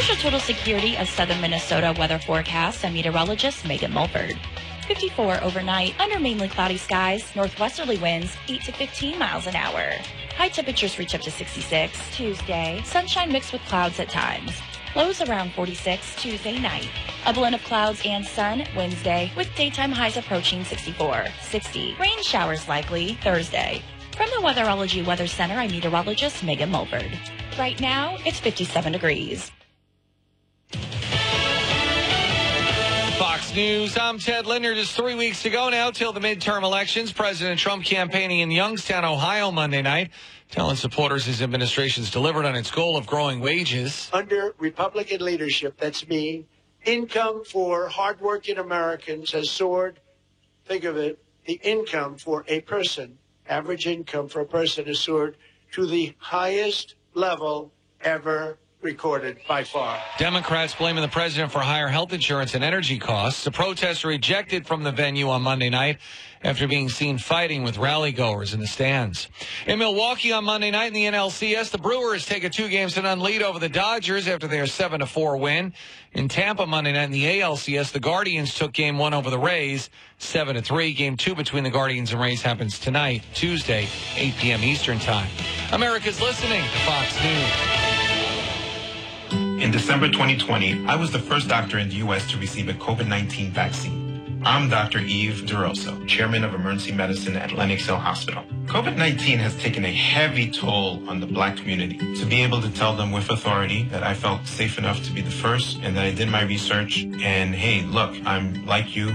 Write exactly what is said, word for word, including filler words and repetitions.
Here's your total security of southern Minnesota weather forecast. I'm meteorologist Megan Mulford. fifty-four overnight, under mainly cloudy skies, northwesterly winds eight to fifteen miles an hour. High temperatures reach up to sixty-six. Tuesday, sunshine mixed with clouds at times. Lows around forty-six Tuesday night. A blend of clouds and sun Wednesday, with daytime highs approaching sixty-four. sixty. Rain showers likely Thursday. From the Weatherology Weather Center, I'm meteorologist Megan Mulford. Right now, it's fifty-seven degrees. Fox News, I'm Ted Linder. Just three weeks to go now till the midterm elections. President Trump campaigning in Youngstown, Ohio Monday night, telling supporters his administration's delivered on its goal of growing wages. Under Republican leadership, that's me, income for hardworking Americans has soared. Think of it, the income for a person, average income for a person has soared to the highest level ever recorded by far. Democrats blaming the president for higher health insurance and energy costs. The protester ejected from the venue on Monday night after being seen fighting with rally-goers in the stands. In Milwaukee on Monday night in the N L C S, the Brewers take a two-game to none lead over the Dodgers after their seven to four win. In Tampa Monday night in the A L C S, the Guardians took game one over the Rays, seven to three. Game two between the Guardians and Rays happens tonight, Tuesday, eight p.m. Eastern Time. America's listening to Fox News. In December twenty twenty, I was the first doctor in the U S to receive a COVID nineteen vaccine. I'm Doctor Eve DeRosso, Chairman of Emergency Medicine at Lenox Hill Hospital. COVID nineteen has taken a heavy toll on the Black community. To be able to tell them with authority that I felt safe enough to be the first and that I did my research and, hey, look, I'm like you.